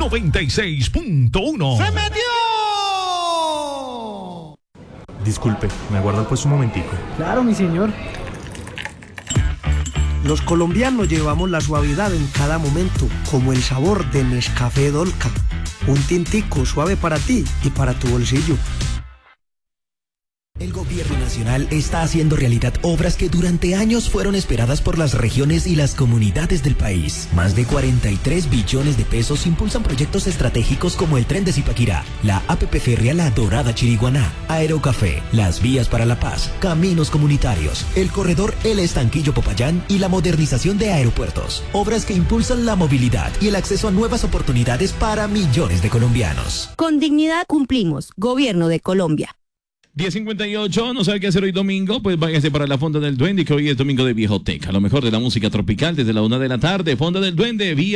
96.1. ¡Se metió! Disculpe, ¿me aguarda pues un momentico? Claro, mi señor. Los colombianos llevamos la suavidad en cada momento, como el sabor de Nescafé Dolca. Un tintico suave para ti y para tu bolsillo. El gobierno nacional está haciendo realidad obras que durante años fueron esperadas por las regiones y las comunidades del país. Más de 43 billones de pesos impulsan proyectos estratégicos como el tren de Zipaquirá, la APP férrea La Dorada Chiriguaná, Aerocafé, las vías para la paz, caminos comunitarios, el corredor El Estanquillo Popayán y la modernización de aeropuertos. Obras que impulsan la movilidad y el acceso a nuevas oportunidades para millones de colombianos. Con dignidad cumplimos. Gobierno de Colombia. 10:58, no sabe qué hacer hoy domingo, pues váyase para la Fonda del Duende, que hoy es domingo de Viejoteca. Lo mejor de la música tropical desde la 1 de la tarde. Fonda del Duende, vía